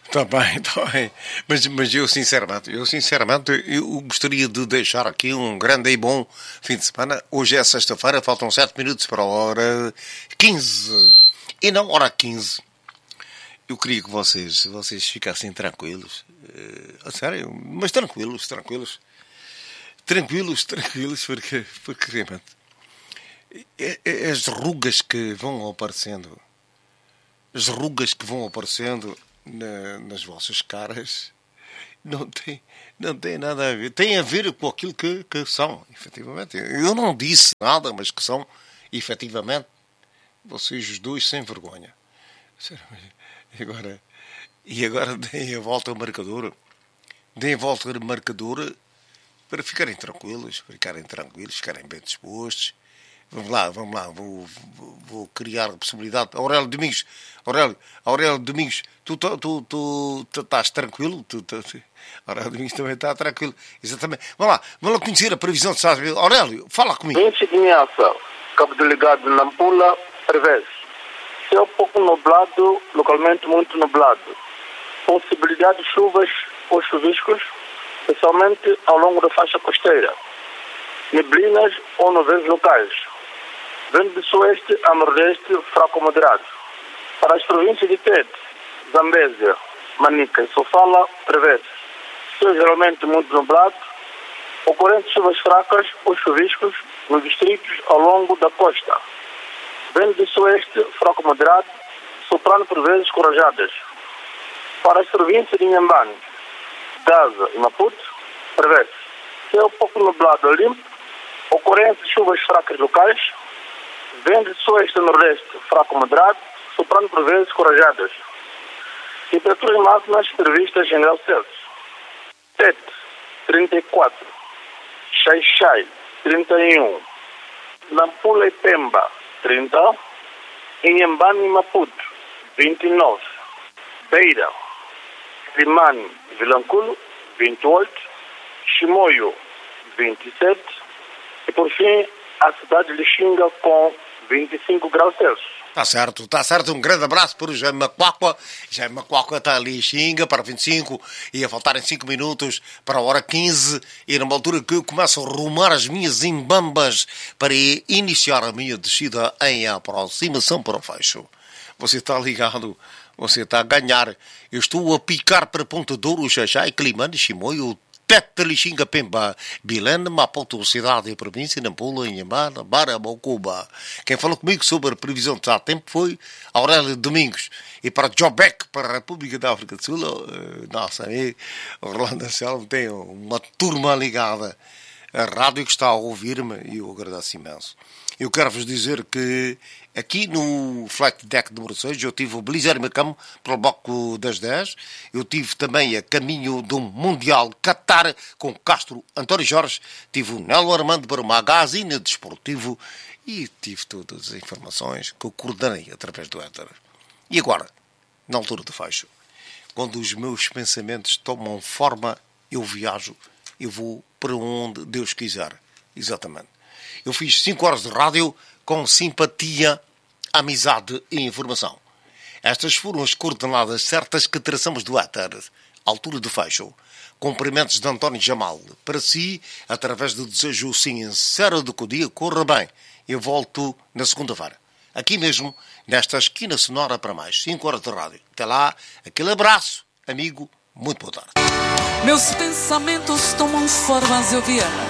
Está bem, está bem. Mas eu sinceramente, eu gostaria de deixar aqui um grande e bom fim de semana. Hoje é sexta-feira, faltam 7 minutos para a hora 15. E não hora 15. Eu queria que vocês ficassem tranquilos. A sério, mas tranquilos, porque realmente as rugas que vão aparecendo, nas vossas caras não tem nada a ver. Tem a ver com aquilo que são, efetivamente. Eu não disse nada, mas que são, efetivamente, vocês os dois sem vergonha. E agora deem a volta ao marcador. Deem a volta ao marcador para ficarem tranquilos, ficarem bem dispostos. Vamos lá, vou criar a possibilidade. Aurélio Domingos, tu estás tranquilo? Aurélio Domingos também está tranquilo. Exatamente. Vamos lá conhecer a previsão de estado. Aurélio, fala comigo. 20 de Inhaça, Cabo Delegado, Nampula, prevê céu pouco nublado, localmente muito nublado. Possibilidade de chuvas ou chuviscos, especialmente ao longo da faixa costeira. Neblinas ou nuvens locais. Vento de sueste a nordeste, fraco moderado. Para as províncias de Tete, Zambésia, Manica e Sofala, prevê-se céu geralmente muito nublado, ocorrentes chuvas fracas ou chuviscos nos distritos ao longo da costa. Vento de sueste, fraco moderado, soprando por vezes com rajadas. Para as províncias de Inhambane, Gaza e Maputo, prevê-se céu pouco nublado a limpo, ocorrência de chuvas fracas locais, vento de sueste a nordeste, fraco moderado, soprando por vezes com rajadas. Temperaturas máximas previstas em graus Celsius. Tete, 34. Xai-Xai, 31. Nampula e Pemba, 30. Inhambane e Maputo, 29. Beira, Limane e Vilanculo, 28. Chimoio, 27. E por fim, a cidade de Lixinga com 25 graus Celsius. Está certo. Um grande abraço para o Jaime Macuacua. Jaime Macuacua está ali em Xinga para 25. Ia faltarem 5 minutos para a hora 15. E numa altura que eu começo a rumar as minhas imbambas para iniciar a minha descida em aproximação para o fecho. Você está ligado. Você está a ganhar. Eu estou a picar para Ponta Douro, Xaxai, Climane, Chimoio, Tete, Lixinga, Pemba, Bilene, Maputo, cidade e província, Nampula, Inhambane, Baramocuba. Quem falou comigo sobre a previsão de tempo foi Aurélio Domingos. E para Jobec, para a República da África do Sul, nossa amiga Orlando Anselmo tem uma turma ligada. A rádio que está a ouvir-me e eu agradeço imenso. Eu quero vos dizer que aqui no Flight Deck número 6 eu tive o Belisário Macamo pelo bloco das 10. Eu tive também a caminho do Mundial Qatar com Castro António Jorge. Tive o Nelo Armando para o Magazine Desportivo e tive todas as informações que eu coordenei através do éter. E agora, na altura do fecho, quando os meus pensamentos tomam forma, eu viajo, eu vou para onde Deus quiser. Exatamente. Eu fiz 5 horas de rádio com simpatia, amizade e informação. Estas foram as coordenadas certas que traçamos do éter, altura do fecho. Cumprimentos de António Jamal. Para si, através do desejo sincero de que o dia corra bem. Eu volto na segunda-feira. Aqui mesmo, nesta esquina sonora para mais 5 horas de rádio. Até lá, aquele abraço, amigo, muito boa tarde. Meus pensamentos tomam formas, eu viajo